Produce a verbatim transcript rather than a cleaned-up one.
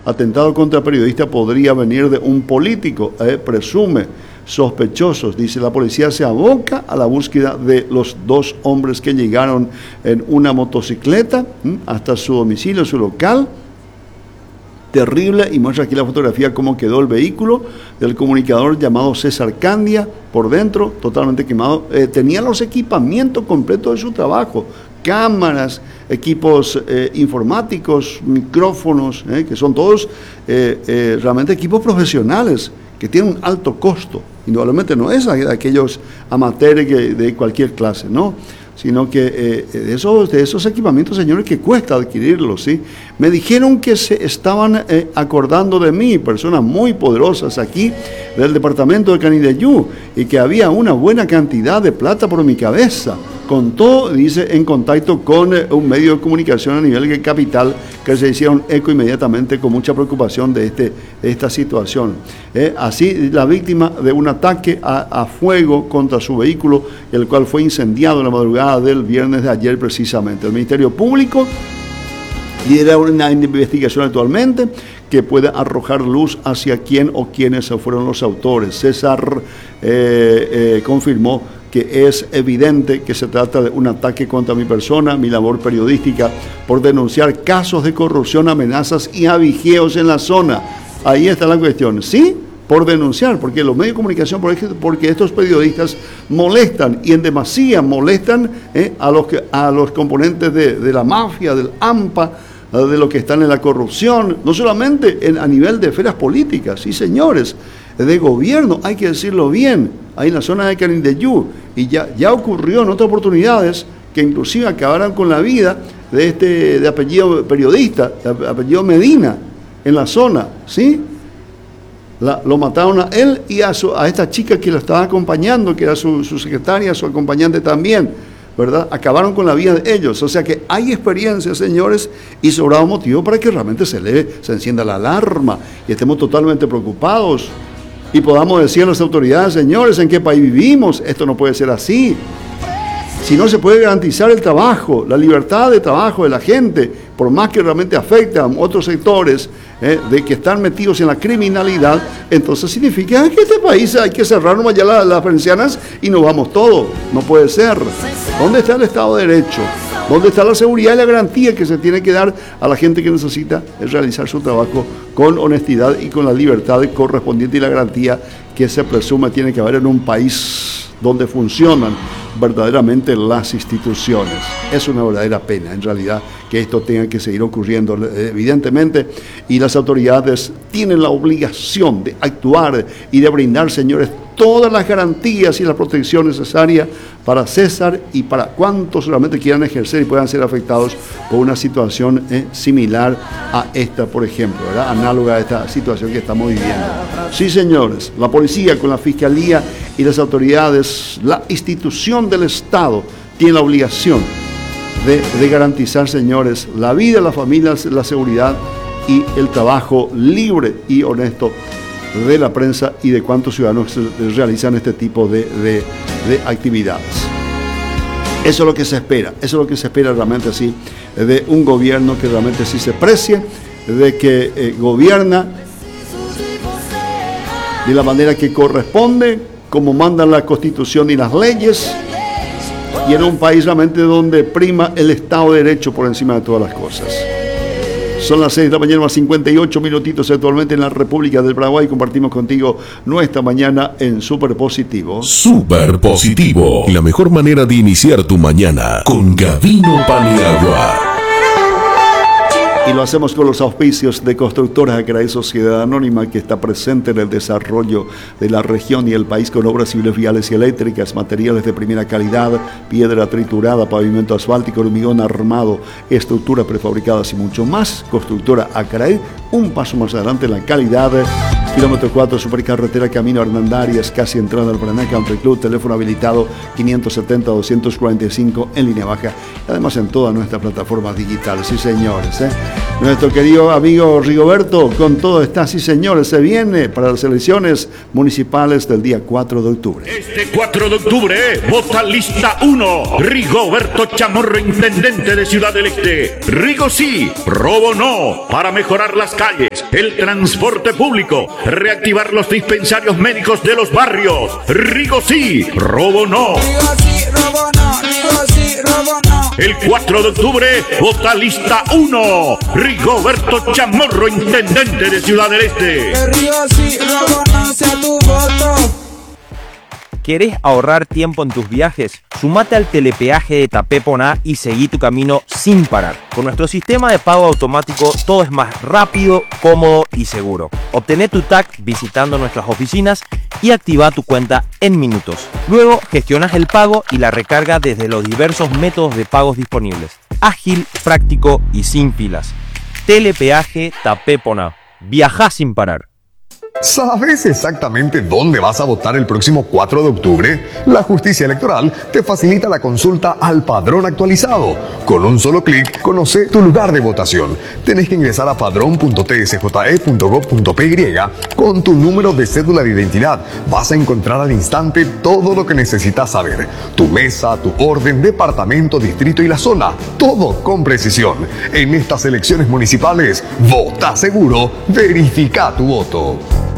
atentado contra periodista podría venir de un político, eh, presume sospechosos. Dice, la policía se aboca a la búsqueda de los dos hombres que llegaron en una motocicleta ¿m? hasta su domicilio, su local. Terrible, y muestra aquí la fotografía cómo quedó el vehículo del comunicador llamado César Candia, por dentro, totalmente quemado. Eh, tenía los equipamientos completos de su trabajo, cámaras, equipos eh, informáticos, micrófonos, eh, que son todos eh, eh, realmente equipos profesionales, que tienen un alto costo. Indudablemente no es de aquellos amateurs que, de cualquier clase, ¿no? Sino que eh, de, esos, de esos equipamientos, señores, que cuesta adquirirlos, ¿sí? Me dijeron que se estaban eh, acordando de mí, personas muy poderosas aquí del departamento de Canindeyú, y que había una buena cantidad de plata por mi cabeza. Contó, dice, en contacto con eh, un medio de comunicación a nivel de capital, que se hicieron eco inmediatamente con mucha preocupación de, este, de esta situación. Eh, así, la víctima de un ataque a, a fuego contra su vehículo, el cual fue incendiado en la madrugada del viernes de ayer precisamente. El Ministerio Público lidera una investigación actualmente que pueda arrojar luz hacia quién o quiénes fueron los autores. César eh, eh, confirmó que es evidente que se trata de un ataque contra mi persona, mi labor periodística, por denunciar casos de corrupción, amenazas y abigeos en la zona. Ahí está la cuestión, ¿sí? Por denunciar, porque los medios de comunicación, porque estos periodistas molestan, y en demasía molestan eh, a, los que, a los componentes de, de la mafia, del AMPA, de los que están en la corrupción, no solamente en, a nivel de esferas políticas, sí señores, de gobierno, hay que decirlo bien, ahí en la zona de Canindeyú, y ya, ya ocurrió en otras oportunidades que inclusive acabaron con la vida de este de apellido periodista, de apellido Medina, en la zona, ¿sí? La, lo mataron a él y a, su, a esta chica que lo estaba acompañando, que era su, su secretaria, su acompañante también, ¿verdad? Acabaron con la vida de ellos. O sea que hay experiencia, señores, y sobrado motivo para que realmente se le se encienda la alarma y estemos totalmente preocupados y podamos decir a las autoridades, señores, ¿en qué país vivimos? Esto no puede ser así. Si no se puede garantizar el trabajo, la libertad de trabajo de la gente, por más que realmente afecte a otros sectores eh, de que están metidos en la criminalidad, entonces significa que este país hay que cerrarnos allá las, las persianas y nos vamos todos. No puede ser. ¿Dónde está el Estado de Derecho? ¿Dónde está la seguridad y la garantía que se tiene que dar a la gente que necesita realizar su trabajo con honestidad y con la libertad correspondiente y la garantía que se presume tiene que haber en un país donde funcionan verdaderamente las instituciones? Es una verdadera pena, en realidad, que esto tenga que seguir ocurriendo, evidentemente, y las autoridades tienen la obligación de actuar y de brindar, señores, todas las garantías y la protección necesaria para César y para cuantos realmente quieran ejercer y puedan ser afectados por una situación eh, similar a esta, por ejemplo, ¿verdad? Análoga a esta situación que estamos viviendo. Sí, señores, la policía con la fiscalía y las autoridades, la institución del Estado tiene la obligación de, de garantizar, señores, la vida, la familia, la seguridad y el trabajo libre y honesto de la prensa y de cuántos ciudadanos realizan este tipo de, de, de actividades. Eso es lo que se espera, eso es lo que se espera realmente así, de un gobierno que realmente sí se precie, de que eh, gobierna de la manera que corresponde, como mandan la Constitución y las leyes, y en un país realmente donde prima el Estado de Derecho por encima de todas las cosas. Son las seis de la mañana, más cincuenta y ocho minutitos actualmente en la República del Paraguay. Compartimos contigo nuestra mañana en Super Positivo. Super Positivo, la mejor manera de iniciar tu mañana con Gavino Paniagua. Y lo hacemos con los auspicios de Constructoras Acrae Sociedad Anónima, que está presente en el desarrollo de la región y el país con obras civiles, viales y eléctricas, materiales de primera calidad, piedra triturada, pavimento asfáltico, hormigón armado, estructuras prefabricadas y mucho más. Constructora Acrae, un paso más adelante en la calidad. Kilómetro cuatro, supercarretera Camino Hernandarias, casi entrada al Paraná Country Club, teléfono habilitado quinientos setenta, doscientos cuarenta y cinco en línea baja, además en todas nuestras plataformas digitales. Sí, señores, ¿eh? Nuestro querido amigo Rigoberto, con todo está, sí, señores, se viene para las elecciones municipales del día cuatro de octubre. Este cuatro de octubre, vota lista uno, Rigoberto Chamorro, intendente de Ciudad del Este. Rigo sí, Robo no, para mejorar las calles, el transporte público, reactivar los dispensarios médicos de los barrios. Rigo sí, robo no. Rigo sí, robo no. Rigo sí, robo no. El cuatro de octubre, vota lista uno. Rigoberto Chamorro, intendente de Ciudad del Este. Que Rigo sí, robo no sea tu voto. ¿Querés ahorrar tiempo en tus viajes? Sumate al telepeaje de Tapé-Poná y seguí tu camino sin parar. Con nuestro sistema de pago automático todo es más rápido, cómodo y seguro. Obtené tu T A C visitando nuestras oficinas y activa tu cuenta en minutos. Luego gestionas el pago y la recarga desde los diversos métodos de pagos disponibles. Ágil, práctico y sin filas. Telepeaje Tapé-Poná. Viajá sin parar. ¿Sabes exactamente dónde vas a votar el próximo cuatro de octubre? La Justicia Electoral te facilita la consulta al padrón actualizado. Con un solo clic, conoce tu lugar de votación. Tenés que ingresar a padrón punto t s j e punto gov punto p y con tu número de cédula de identidad. Vas a encontrar al instante todo lo que necesitas saber. Tu mesa, tu orden, departamento, distrito y la zona. Todo con precisión. En estas elecciones municipales, vota seguro, verifica tu voto.